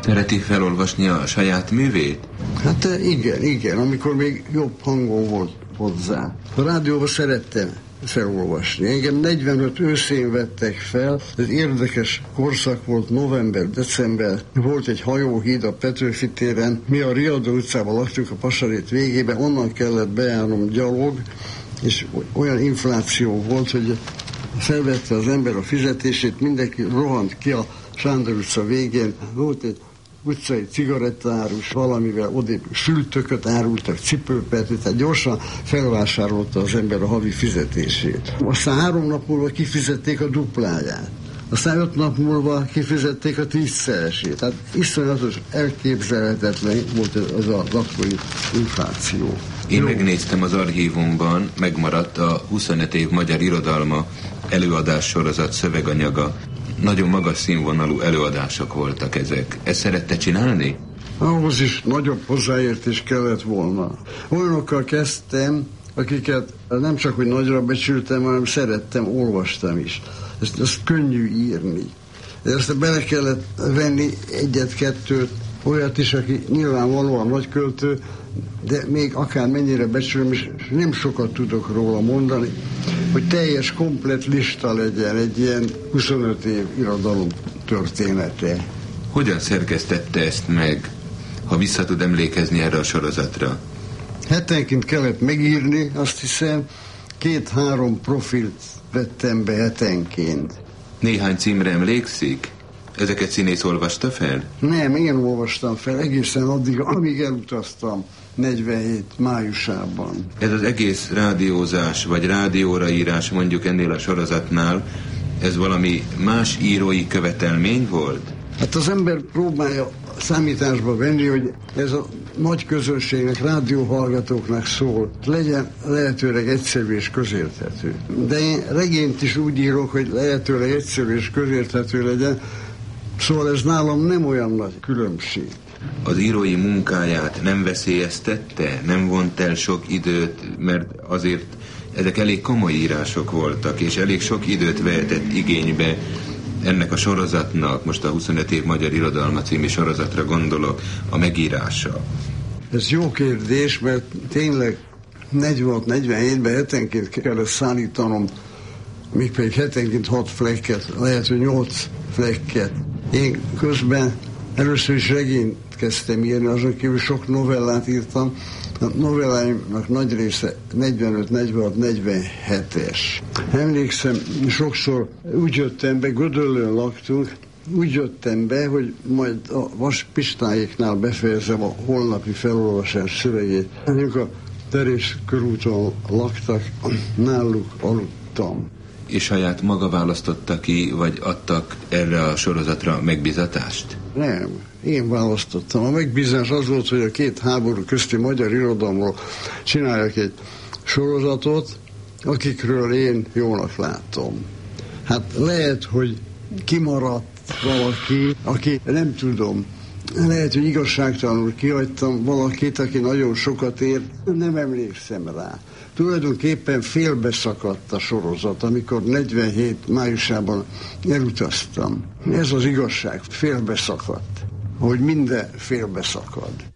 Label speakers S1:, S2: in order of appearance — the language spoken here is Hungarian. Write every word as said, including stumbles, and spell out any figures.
S1: Szereti felolvasni a saját művét?
S2: Hát igen, igen, amikor még jobb hangom volt hozzá. A rádióban szerettem felolvasni. Engem negyvenöt őszén vettek fel, ez érdekes korszak volt, november, december, volt egy hajóhíd a Petőfi téren, mi a Riadó utcában laktuk a Pasarét végében, onnan kellett bejárnom gyalog, és olyan infláció volt, hogy felvette az ember a fizetését, mindenki rohant ki a Sándor utca végén, volt egy utcai cigarettárus, valamivel odébb sültököt árultak, cipőpetét, tehát gyorsan felvásárolta az ember a havi fizetését. Aztán három nap múlva kifizették a dupláját. Aztán öt nap múlva kifizették a tízszeresét. Tehát iszonyatos, elképzelhetetlen volt ez az akkori infláció.
S1: Én Jó. megnéztem az archívumban, megmaradt a huszonöt év magyar irodalma előadás sorozat szöveganyaga. Nagyon magas színvonalú előadások voltak ezek. Ezt szerette csinálni?
S2: Ahhoz is nagyobb hozzáértés kellett volna. Olyanokkal kezdtem, akiket nem csak, hogy nagyra becsültem, hanem szerettem, olvastam is. Ezt, ezt könnyű írni. Ezt bele kellett venni egyet-kettőt, olyat is, aki nyilvánvalóan nagy költő, de még akár mennyire becsülöm, és nem sokat tudok róla mondani, hogy teljes, komplett lista legyen egy ilyen huszonöt év irodalom története.
S1: Hogyan szerkesztette ezt meg, ha vissza tud emlékezni erre a sorozatra?
S2: Hetenként kellett megírni, azt hiszem, két-három profilt vettem be hetenként.
S1: Néhány címre emlékszik? Ezeket színész olvasta fel?
S2: Nem, én olvastam fel egészen addig, amíg elutaztam negyvenhét májusában.
S1: Ez az egész rádiózás, vagy rádióra írás mondjuk ennél a sorozatnál, ez valami más írói követelmény volt?
S2: Hát az ember próbálja számításba venni, hogy ez a nagy közönségnek, rádióhallgatóknak szól, legyen lehetőleg egyszerű és közérthető. De én regényt is úgy írok, hogy lehetőleg egyszerű és közérthető legyen, szóval ez nálam nem olyan nagy különbség.
S1: Az írói munkáját nem veszélyeztette, nem vont el sok időt, mert azért ezek elég komoly írások voltak, és elég sok időt vehetett igénybe ennek a sorozatnak, most a huszonöt év magyar irodalma című sorozatra gondolok, a megírása.
S2: Ez jó kérdés, mert tényleg negyvenhat-negyvenhétben hetenként kellett szállítanom, mégpedig hetenként hat flekket, lehet, hogy nyolc flekket. Én közben először is regényt kezdtem írni, azon kívül sok novellát írtam. A novelláimnak nagy része negyvenöt, negyvenhat, negyvenhetes. Emlékszem, sokszor úgy jöttem be, Gödöllőn laktunk, úgy jöttem be, hogy majd a Vas Pistáéknál befejezem a holnapi felolvasás szövegét. Ők a Terés körúton laktak, náluk aludtam.
S1: És saját maga választotta ki, vagy adtak erre a sorozatra megbízatást?
S2: Nem, én választottam. A megbízás az volt, hogy a két háború közti magyar irodalomról csináljak egy sorozatot, akikről én jónak látom. Hát lehet, hogy kimaradt valaki, aki nem tudom, lehet, hogy igazságtalanul kihagytam valakit, aki nagyon sokat ér, nem emlékszem rá. Tulajdonképpen félbeszakadt a sorozat, amikor negyvenhét májusában elutaztam. Ez az igazság, félbeszakadt, hogy minden félbeszakad.